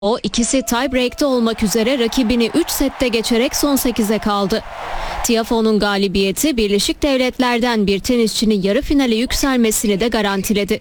O ikisi tiebreak'te olmak üzere rakibini 3 sette geçerek son 8'e kaldı. Tiafoe'nun galibiyeti Birleşik Devletler'den bir tenisçinin yarı finale yükselmesini de garantiledi.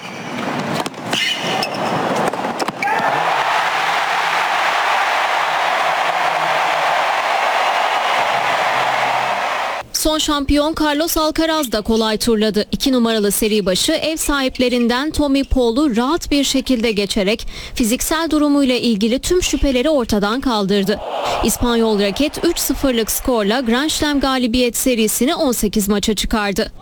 Son şampiyon Carlos Alcaraz da kolay turladı. 2 numaralı seri başı ev sahiplerinden Tommy Paul'u rahat bir şekilde geçerek fiziksel durumuyla ilgili tüm şüpheleri ortadan kaldırdı. İspanyol raket 3-0'lık skorla Grand Slam galibiyet serisini 18 maça çıkardı.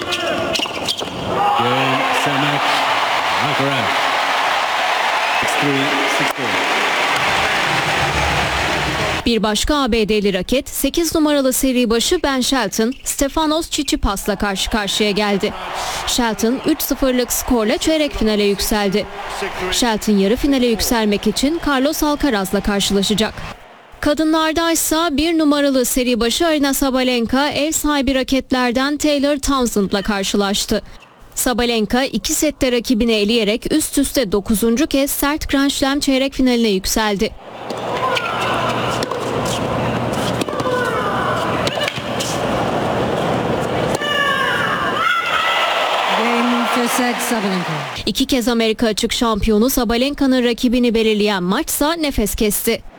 Bir başka ABD'li raket 8 numaralı seri başı Ben Shelton, Stefanos Tsitsipas'la karşı karşıya geldi. Shelton 3-0'lık skorla çeyrek finale yükseldi. Shelton yarı finale yükselmek için Carlos Alcaraz'la karşılaşacak. Kadınlarda ise 1 numaralı seri başı Aryna Sabalenka ev sahibi raketlerden Taylor Townsend'la karşılaştı. Sabalenka 2 sette rakibini eleyerek üst üste 9. kez sert Grand Slam çeyrek finaline yükseldi. İki kez Amerika açık şampiyonu Sabalenka'nın rakibini belirleyen maçsa nefes kesti.